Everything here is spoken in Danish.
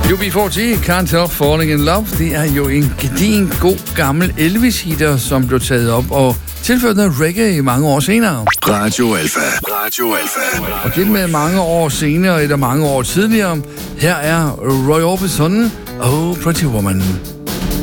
UB40, Can't Help Falling in Love. Det er jo en gedigen, god, gammel Elvis-hitter, som blev taget op og tilført noget reggae i mange år senere. Radio Alpha. Radio Alpha. Og det med mange år senere, eller mange år tidligere, her er Roy Orbison, Oh Pretty Woman.